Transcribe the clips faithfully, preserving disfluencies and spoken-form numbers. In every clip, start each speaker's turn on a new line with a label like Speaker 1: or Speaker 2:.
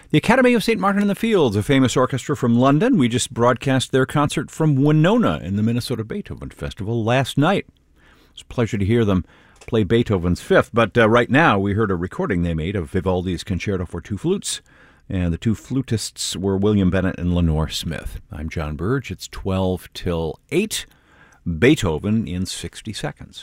Speaker 1: The Academy of Saint Martin in the Fields, a famous orchestra from London. We just broadcast their concert from Winona in the Minnesota Beethoven Festival last night. It's a pleasure to hear them play Beethoven's Fifth, but uh, right now we heard a recording they made of Vivaldi's Concerto for Two Flutes, and the two flutists were William Bennett and Lenore Smith. I'm John Burge. It's twelve till eight. Beethoven in sixty seconds.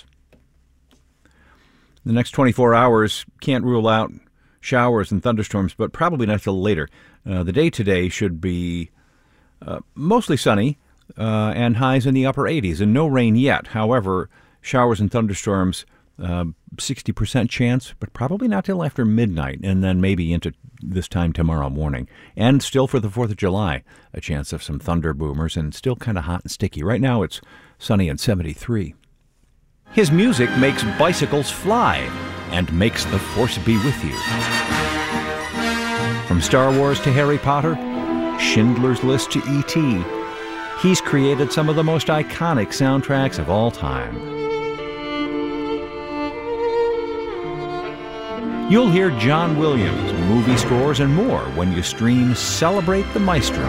Speaker 1: The next twenty-four hours can't rule out showers and thunderstorms, but probably not till later. Uh, the day today should be uh, mostly sunny uh, and highs in the upper eighties, and no rain yet. However, showers and thunderstorms, uh, sixty percent chance, but probably not till after midnight, and then maybe into this time tomorrow morning. And still for the fourth of July, a chance of some thunder boomers, and still kind of hot and sticky. Right now it's sunny and seventy-three. His music makes bicycles fly and makes the Force be with you. From Star Wars to Harry Potter, Schindler's List to E T, he's created some of the most iconic soundtracks of all time. You'll hear John Williams, movie scores, and more when you stream Celebrate the Maestro.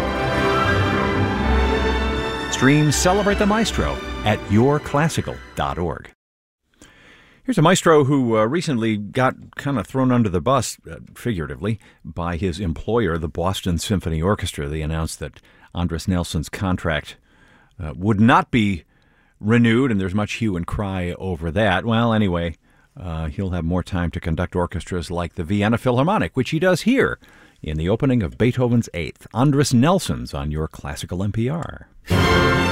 Speaker 1: Stream Celebrate the Maestro at your classical dot org. Here's a maestro who uh, recently got kind of thrown under the bus, uh, figuratively, by his employer, the Boston Symphony Orchestra. They announced that Andris Nelson's contract uh, would not be renewed, and there's much hue and cry over that. Well, anyway, uh, he'll have more time to conduct orchestras like the Vienna Philharmonic, which he does here in the opening of Beethoven's Eighth. Andris Nelson's on your Classical N P R.